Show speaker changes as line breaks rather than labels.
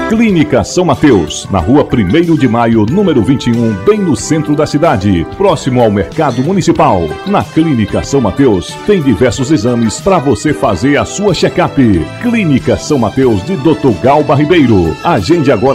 Clínica São Mateus, na rua 1º de Maio, número 21, bem no centro da cidade, próximo ao Mercado Municipal. Na Clínica São Mateus, tem diversos exames para você fazer a sua check-up. Clínica São Mateus de Dr. Galba Ribeiro. Agende agora